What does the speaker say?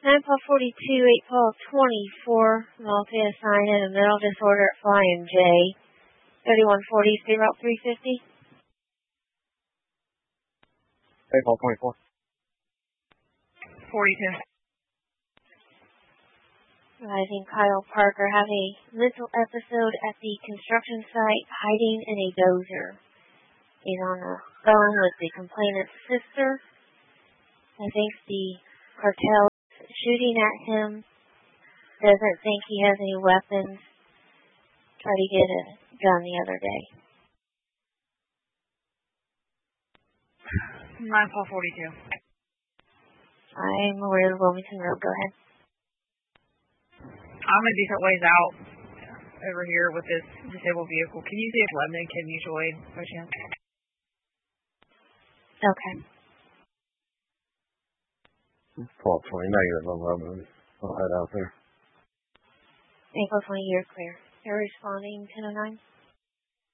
9-42, 8-24, multi-assigned in a mental disorder at Flying J. 3140, State Route 350. 8-24. 42. Rising Kyle Parker have a mental episode at the construction site, hiding in a dozer. He's on the phone with the complainant's sister. I think the cartel is shooting at him. Doesn't think he has any weapons. Tried to get a gun the other day. 9-42. I'm aware of Wilmington Road. Go ahead. I'm a decent ways out over here with this disabled vehicle. Can you see if Lebanon can mutual aid by chance? Okay. 1220, negative 11. I'll head out there. 8-20, you're clear. They're responding 1009.